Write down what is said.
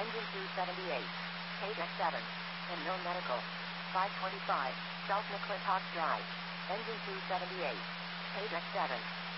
Engine 278. Page X7. In Mill Medical. 525. South McClintock Drive. Engine 278. Page X7.